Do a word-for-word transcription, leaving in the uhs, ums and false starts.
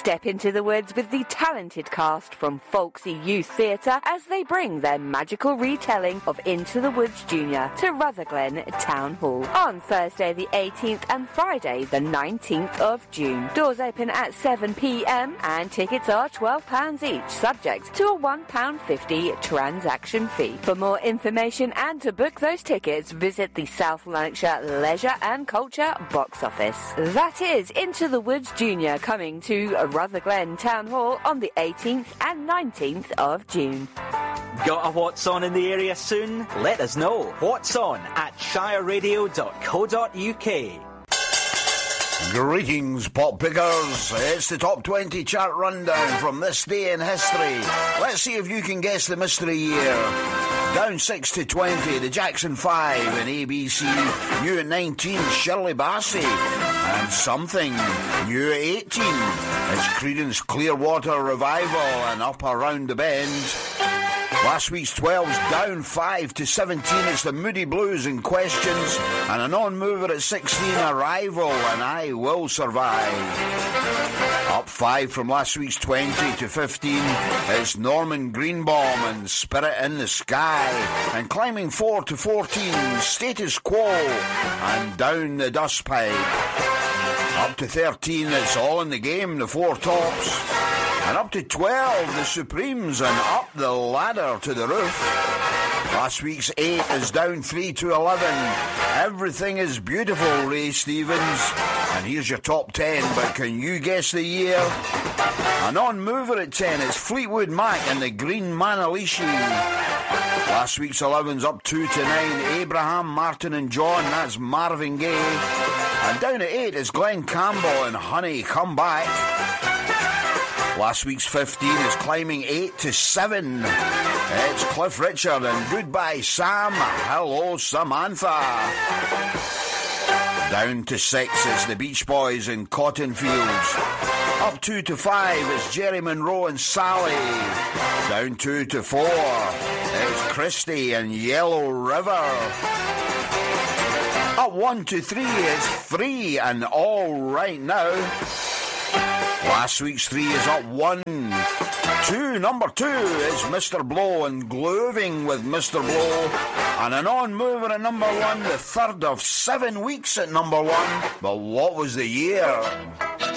Step into the woods with the talented cast from Folksy Youth Theatre as they bring their magical retelling of Into the Woods Junior to Rutherglen Town Hall on Thursday the eighteenth and Friday the nineteenth of June. Doors open at seven p m and tickets are twelve pounds each, subject to a one pound fifty transaction fee. For more information and to book those tickets, visit the South Lanarkshire Leisure and Culture box office. That is Into the Woods Junior coming to Rutherglen Town Hall on the eighteenth and nineteenth of June. Got a What's On in the area soon? Let us know. What's On at shire radio dot co dot u k. Greetings, pop pickers. It's the top twenty chart rundown from this day in history. Let's see if you can guess the mystery year. Down six to twenty, the Jackson five and A B C. New at nineteen, Shirley Bassey. And Something. New at eighteen, it's Creedence Clearwater Revival and Up Around the Bend. Last week's twelves down five to seventeen, it's the Moody Blues and Questions, and a non-mover at sixteen, Arrival and I Will Survive. Up five from last week's twenty to fifteen, it's Norman Greenbaum and Spirit in the Sky, and climbing four to fourteen, Status Quo and Down the Dustpipe. Up to thirteen, it's All in the Game, the Four Tops. And up to twelve, the Supremes and Up the Ladder to the Roof. Last week's eight is down three to eleven. Everything is Beautiful, Ray Stevens. And here's your top ten, but can you guess the year? A non-mover at ten is Fleetwood Mac and the Green Manalishi. Last week's eleven's up two to nine, Abraham, Martin and John, that's Marvin Gaye. And down at eight is Glenn Campbell and Honey, Come Back. Last week's fifteen is climbing eight to seven. It's Cliff Richard and Goodbye Sam, Hello Samantha. Down to six is the Beach Boys and Cotton Fields. Up two to five is Jerry Monroe and Sally. Down two to four is Christy and Yellow River. Up one to three is Free and All Right Now. Last week's three is up one. Two, number two is Mister Blow and Gloving with Mister Blow. And a non-mover at number one, the third of seven weeks at number one. But what was the year?